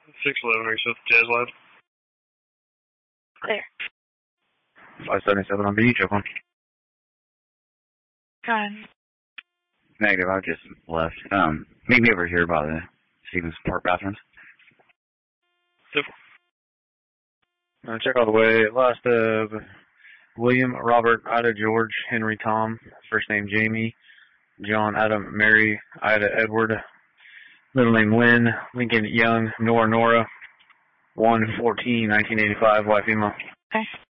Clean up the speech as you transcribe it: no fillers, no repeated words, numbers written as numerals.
611 Reese with Jazz Lab. Clear. 577 on B, check one. Fine. Negative, I just left. Meet me over here by the Stevens Park bathrooms. Check all the way. Last of William, Robert, Ida, George, Henry, Tom, first name Jamie, John, Adam, Mary, Ida, Edward, middle name Lynn, Lincoln, Young, Nora, 1/14/1985, wife, email. Okay.